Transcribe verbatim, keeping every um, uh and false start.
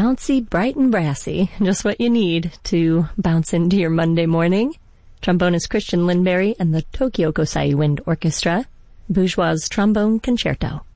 bouncy, bright, and brassy. Just what you need to bounce into your Monday morning. Trombonist Christian Lindberry and the Tokyo Kosai Wind Orchestra, Bourgeois Trombone Concerto.